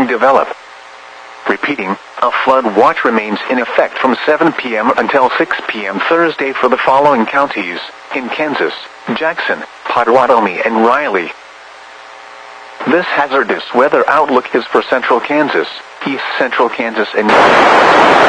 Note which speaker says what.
Speaker 1: being developed. Repeating, a flood watch remains in effect from 7 p.m. until 6 p.m. Thursday for the following counties: in Kansas, Jackson, Pottawatomie, and Riley. This hazardous weather outlook is for central Kansas, east central Kansas, and